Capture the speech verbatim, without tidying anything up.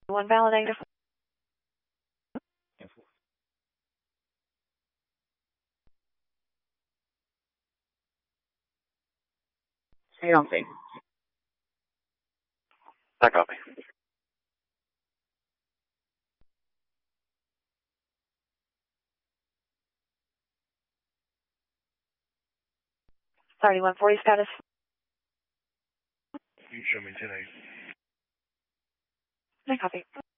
One validator. I don't think. I copy. thirty-one forty status. You show me today. I copy.